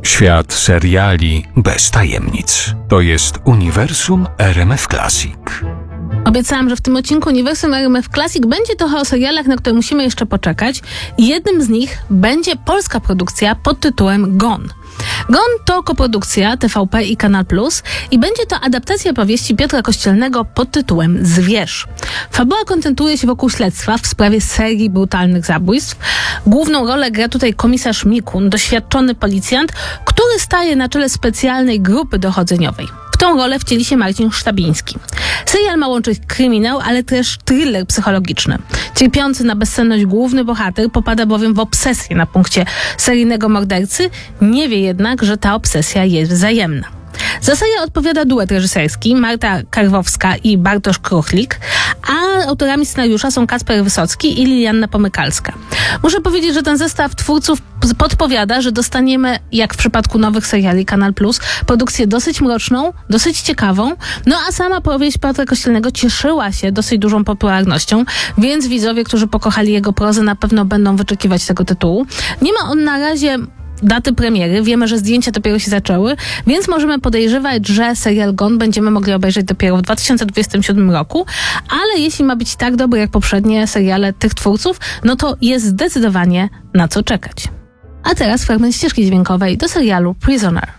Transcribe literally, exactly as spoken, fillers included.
Świat seriali bez tajemnic. To jest Uniwersum R M F Classic. Obiecałam, że w tym odcinku Uniwersum R M F Classic będzie trochę o serialach, na które musimy jeszcze poczekać. I jednym z nich będzie polska produkcja pod tytułem Gone. Gone to koprodukcja T V P i Kanal Plus i będzie to adaptacja powieści Piotra Kościelnego pod tytułem Zwierz. Fabuła koncentruje się wokół śledztwa w sprawie serii brutalnych zabójstw. Główną rolę gra tutaj komisarz Mikun, doświadczony policjant, który staje na czele specjalnej grupy dochodzeniowej. W tą rolę wcieli się Marcin Sztabiński. Serial ma łączyć kryminał, ale też thriller psychologiczny. Cierpiący na bezsenność główny bohater popada bowiem w obsesję na punkcie seryjnego mordercy, nie wie jednak, że ta obsesja jest wzajemna. Za serial odpowiada duet reżyserski Marta Karwowska i Bartosz Kruchlik, a autorami scenariusza są Kacper Wysocki i Lilianna Pomykalska. Muszę powiedzieć, że ten zestaw twórców podpowiada, że dostaniemy, jak w przypadku nowych seriali Kanal Plus, produkcję dosyć mroczną, dosyć ciekawą, no a sama powieść Piotra Kościelnego cieszyła się dosyć dużą popularnością, więc widzowie, którzy pokochali jego prozę, na pewno będą wyczekiwać tego tytułu. Nie ma on na razie daty premiery, wiemy, że zdjęcia dopiero się zaczęły, więc możemy podejrzewać, że serial Gone będziemy mogli obejrzeć dopiero w dwa tysiące dwudziestym siódmym roku, ale jeśli ma być tak dobry jak poprzednie seriale tych twórców, no to jest zdecydowanie na co czekać. A teraz fragment ścieżki dźwiękowej do serialu Prisoner.